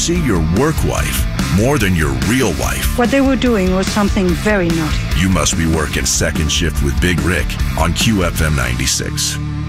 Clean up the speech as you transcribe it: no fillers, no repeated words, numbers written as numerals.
see your work wife more than your real wife. What they were doing was something very naughty. You must be working second shift with Big Rick on QFM 96.